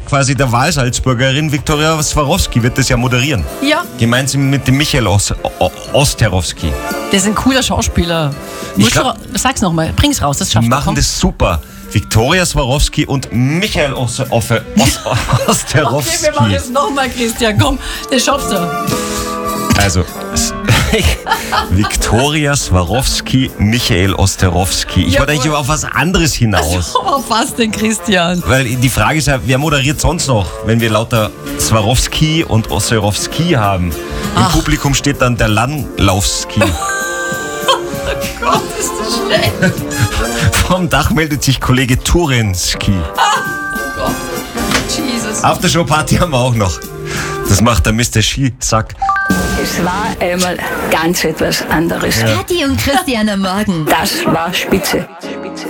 quasi der Wahlsalzburgerin Viktoria Swarovski wird das ja moderieren. Ja, Gemeinsam mit dem Michael Osterowski. das ist ein cooler Schauspieler. Sag's nochmal, bring's raus, das Die schafft machen das super. Viktoria Swarovski und Michael Osterowski. Okay, wir machen es nochmal, Christian, komm, das schaffst du. Also, Viktoria Swarovski, Michael Osterowski. Ich wollte eigentlich auf was anderes hinaus. Auf was denn, Christian? Weil die Frage ist ja, wer moderiert sonst noch, wenn wir lauter Swarovski und Osterowski haben? Im Publikum steht dann der Landlaufski. Gott, ist das schlecht. Vom Dach meldet sich Kollege Turenski. Oh Gott, Jesus. Aftershow-Party haben wir auch noch. Das macht der Mr. Skisack. Es war einmal ganz etwas anderes. Kathi und Christian am Morgen. Das war spitze.